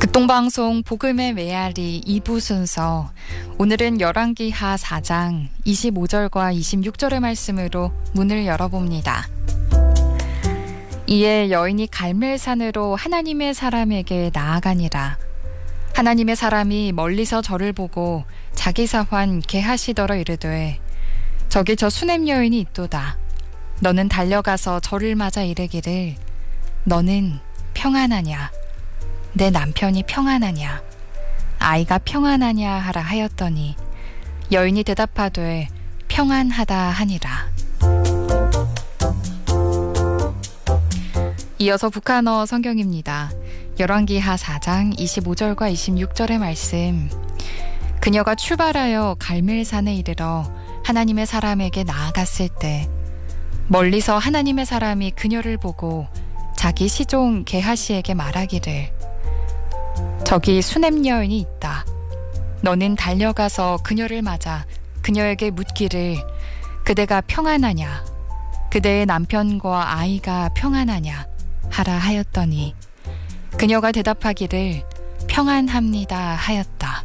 극동방송 복음의 메아리 2부 순서, 오늘은 열왕기하 4장 25절과 26절의 말씀으로 문을 열어봅니다. 이에 여인이 갈멜산으로 하나님의 사람에게 나아가니라. 하나님의 사람이 멀리서 저를 보고 자기 사환 게하시더러 이르되, 저기 저 수냄 여인이 있도다. 너는 달려가서 저를 맞아 이르기를, 너는 평안하냐? 내 남편이 평안하냐? 아이가 평안하냐 하라 하였더니, 여인이 대답하되 평안하다 하니라. 이어서 북한어 성경입니다. 열왕기하 4장 25절과 26절의 말씀. 그녀가 출발하여 갈멜산에 이르러 하나님의 사람에게 나아갔을 때, 멀리서 하나님의 사람이 그녀를 보고 자기 시종 게하시에게 말하기를, 저기 수냄 여인이 있다. 너는 달려가서 그녀를 맞아 그녀에게 묻기를, 그대가 평안하냐? 그대의 남편과 아이가 평안하냐? 하라 하였더니, 그녀가 대답하기를 평안합니다 하였다.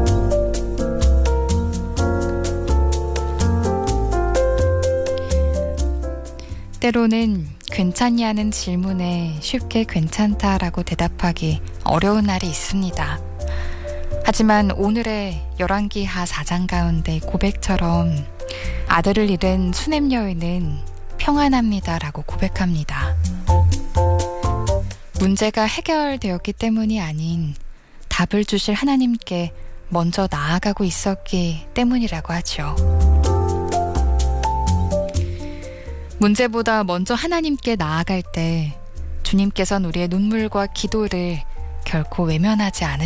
때로는 괜찮냐는 질문에 쉽게 괜찮다라고 대답하기 어려운 날이 있습니다. 하지만 오늘의 열왕기하 4장 가운데 고백처럼 아들을 잃은 수냄 여인은 평안합니다라고 고백합니다. 문제가 해결되었기 때문이 아닌 답을 주실 하나님께 먼저 나아가고 있었기 때문이라고 하죠. 문제보다 먼저 하나님께 나아갈 때 주님께서는 우리의 눈물과 기도를 결코 외면하지 않으십니다.